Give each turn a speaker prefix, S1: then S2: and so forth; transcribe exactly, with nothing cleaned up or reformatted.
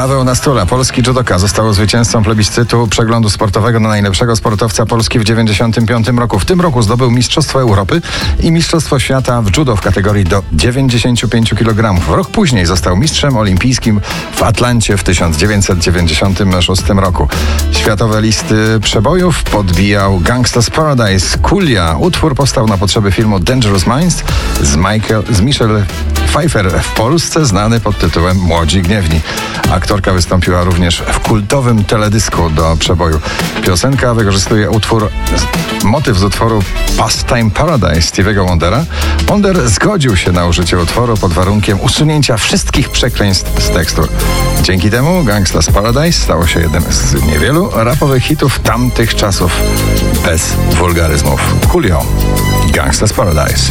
S1: Paweł Nastula, polski judoka, został zwycięzcą plebiscytu przeglądu sportowego na najlepszego sportowca Polski w dziewięćdziesiątym piątym roku. W tym roku zdobył Mistrzostwo Europy i Mistrzostwo Świata w judo w kategorii do dziewięćdziesięciu pięciu kilogramów. Rok później został mistrzem olimpijskim w Atlancie w tysiąc dziewięćset dziewięćdziesiątym szóstym roku. Światowe listy przebojów podbijał Gangsta's Paradise Coolio. Utwór powstał na potrzeby filmu Dangerous Minds z, Michael, z Michelle Pfeiffer, w Polsce znany pod tytułem Młodzi Gniewni. Aktorka wystąpiła również w kultowym teledysku do przeboju. Piosenka wykorzystuje utwór, motyw z utworu Pastime Paradise Stevie'ego Wondera. Wonder zgodził się na użycie utworu pod warunkiem usunięcia wszystkich przekleństw z tekstu. Dzięki temu Gangsta's Paradise stało się jednym z niewielu rapowych hitów tamtych czasów bez wulgaryzmów. Coolio, Gangsta's Paradise.